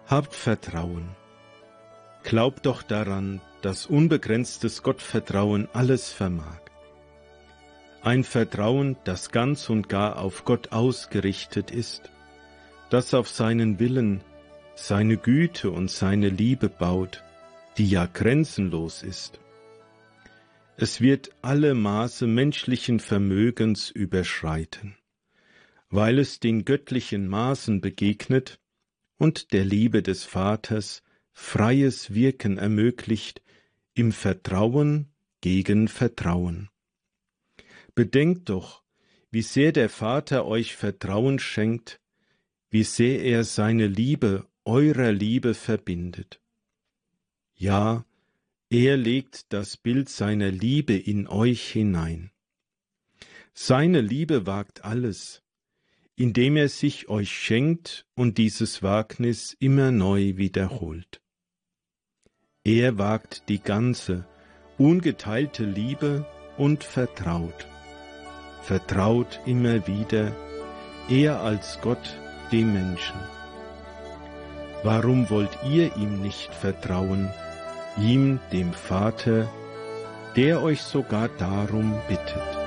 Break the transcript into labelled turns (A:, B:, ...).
A: Habt Vertrauen. Glaubt doch daran, dass unbegrenztes Gottvertrauen alles vermag. Ein Vertrauen, das ganz und gar auf Gott ausgerichtet ist, das auf seinen Willen, seine Güte und seine Liebe baut, die ja grenzenlos ist. Es wird alle Maße menschlichen Vermögens überschreiten, weil es den göttlichen Maßen begegnet und der Liebe des Vaters freies Wirken ermöglicht im Vertrauen gegen Vertrauen. Bedenkt doch, wie sehr der Vater euch Vertrauen schenkt, wie sehr er seine Liebe eurer Liebe verbindet. Ja, er legt das Bild seiner Liebe in euch hinein. Seine Liebe wagt alles, indem er sich euch schenkt und dieses Wagnis immer neu wiederholt. Er wagt die ganze, ungeteilte Liebe und vertraut immer wieder, er als Gott dem Menschen. Warum wollt ihr ihm nicht vertrauen, ihm, dem Vater, der euch sogar darum bittet?